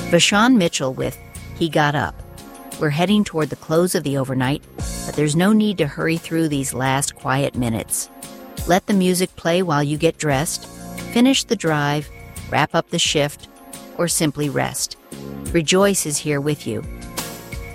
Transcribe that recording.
Vashawn Mitchell with He Got Up. We're heading toward the close of the overnight, but there's no need to hurry through these last quiet minutes. Let the music play while you get dressed, finish the drive, wrap up the shift, or simply rest. Rejoice is here with you.